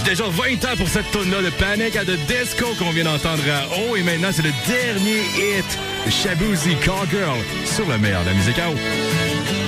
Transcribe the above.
déjà 20 ans pour cette tune-là de Panic at the Disco qu'on vient d'entendre à haut. Et maintenant, c'est le dernier hit de Shaboozey, Call Girl, sur le meilleur de la musique à haut.